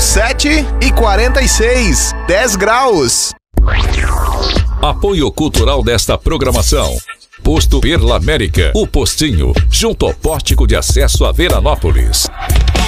7h46, 10 graus. Apoio cultural desta programação: Posto Perla América, o postinho, junto ao pórtico de acesso a Veranópolis.